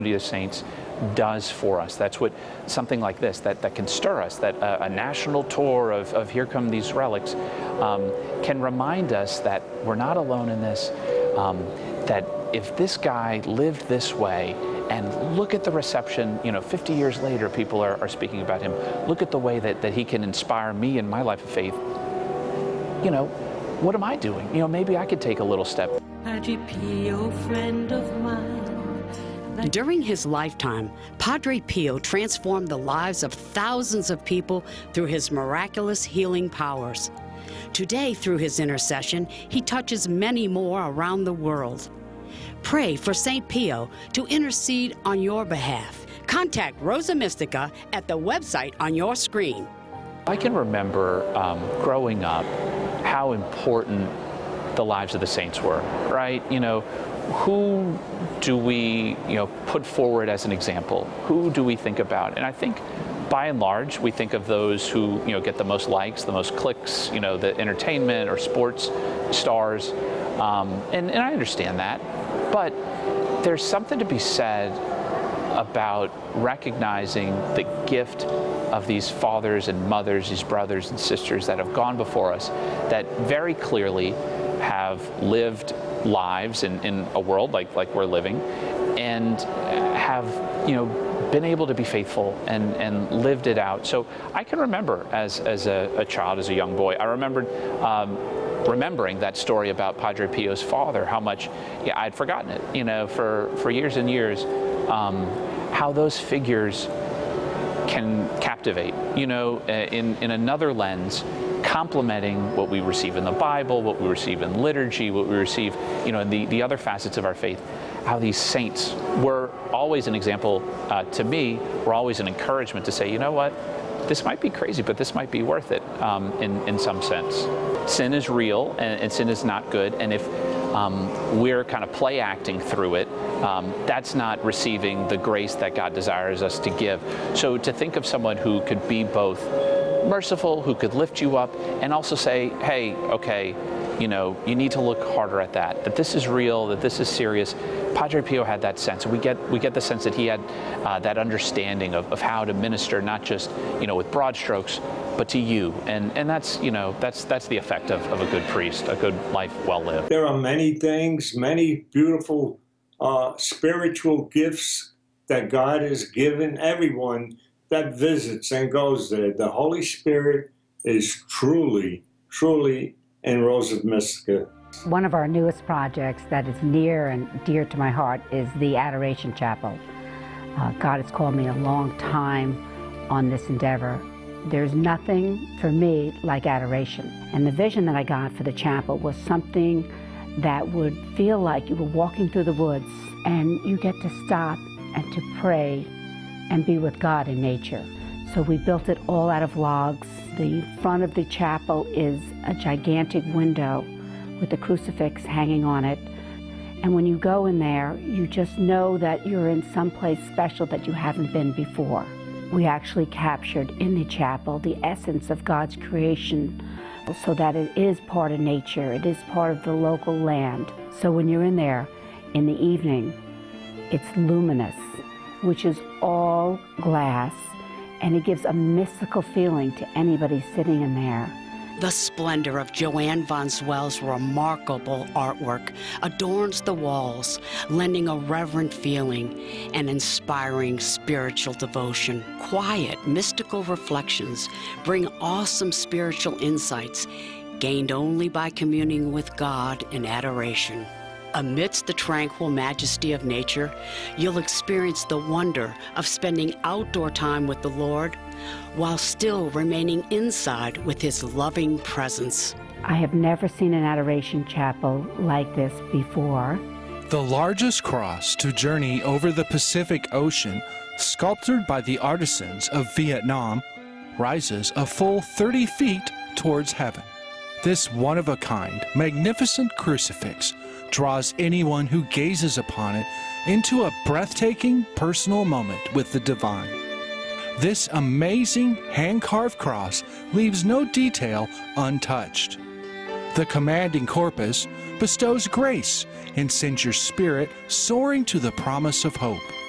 the saints does for us. That's what something like this, that can stir us, that a national tour of here come these relics, can remind us that we're not alone in this, that if this guy lived this way, and look at the reception, 50 years later, people are speaking about him. Look at the way that he can inspire me in my life of faith. What am I doing? Maybe I could take a little step. Padre Pio, friend of mine. During his lifetime, Padre Pio transformed the lives of thousands of people through his miraculous healing powers. Today, through his intercession, he touches many more around the world. Pray for St. Pio to intercede on your behalf. Contact Rosa Mystica at the website on your screen. I can remember growing up how important the lives of the saints were, right? Who do we, put forward as an example? Who do we think about? And I think, by and large, we think of those who, get the most likes, the most clicks, the entertainment or sports stars. And I understand that. But there's something to be said about recognizing the gift of these fathers and mothers, these brothers and sisters that have gone before us, that very clearly have lived lives in a world like we're living, and have been able to be faithful and lived it out. So I can remember as a child, as a young boy, I remembered remembering that story about Padre Pio's father, how much I'd forgotten it, for years and years, how those figures can captivate, in another lens, complementing what we receive in the Bible, what we receive in liturgy, what we receive, in the other facets of our faith, how these saints were always an example to me, were always an encouragement to say, you know what, this might be crazy, but this might be worth it in some sense. Sin is real, and sin is not good, and if we're kind of play acting through it, that's not receiving the grace that God desires us to give. So to think of someone who could be both merciful, who could lift you up, and also say, hey, okay, you need to look harder at that this is real, that this is serious. Padre Pio had that sense. We get the sense that he had that understanding of how to minister, not just, with broad strokes, but to you. And that's, that's the effect of a good priest, a good life well lived. There are many things, many beautiful spiritual gifts that God has given everyone that visits and goes there. The Holy Spirit is truly, truly in Rosa Mystica. One of our newest projects that is near and dear to my heart is the Adoration Chapel. God has called me a long time on this endeavor. There's nothing for me like adoration. And the vision that I got for the chapel was something that would feel like you were walking through the woods and you get to stop and to pray and be with God in nature. So we built it all out of logs. The front of the chapel is a gigantic window with a crucifix hanging on it. And when you go in there, you just know that you're in some place special that you haven't been before. We actually captured in the chapel the essence of God's creation so that it is part of nature, it is part of the local land. So when you're in there in the evening, it's luminous, which is all glass, and it gives a mystical feeling to anybody sitting in there. The splendor of Joanne von Zwell's remarkable artwork adorns the walls, lending a reverent feeling and inspiring spiritual devotion. Quiet, mystical reflections bring awesome spiritual insights gained only by communing with God in adoration. Amidst the tranquil majesty of nature, you'll experience the wonder of spending outdoor time with the Lord while still remaining inside with His loving presence. I have never seen an adoration chapel like this before. The largest cross to journey over the Pacific Ocean, sculptured by the artisans of Vietnam, rises a full 30 feet towards heaven. This one-of-a-kind, magnificent crucifix draws anyone who gazes upon it into a breathtaking personal moment with the divine. This amazing hand-carved cross leaves no detail untouched. The commanding corpus bestows grace and sends your spirit soaring to the promise of hope.